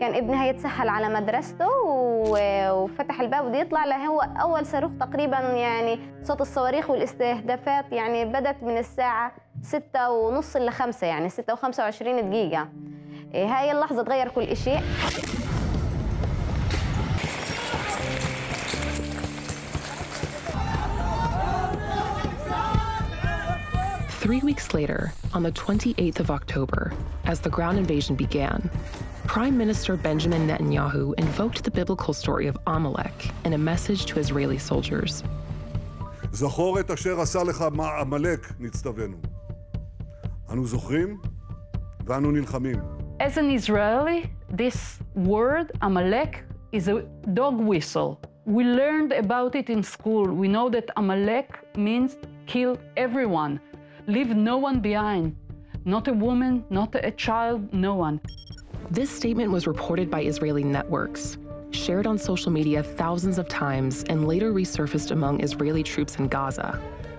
كان ابني هيتسهل على مدرسته وفتح الباب وبده يطلع هو أول صاروخ تقريبا، يعني صوت الصواريخ والاستهدافات يعني بدت من الساعة 6:30 ل 5، يعني 6:25 دقيقة. هاي اللحظة تغير كل شيء. Three weeks later, on the 28th of October, as the ground invasion began, Prime Minister Benjamin Netanyahu invoked the biblical story of Amalek in a message to Israeli soldiers. זכור את אשר עשה לך עמלק, נצטווינו. אנו זוכרים ואנו נלחמים. As an Israeli, this word, Amalek, is a dog whistle. We learned about it in school. We know that Amalek means kill everyone, leave no one behind. Not a woman, not a child, no one. This statement was reported by Israeli networks, shared on social media thousands of times, and later resurfaced among Israeli troops in Gaza.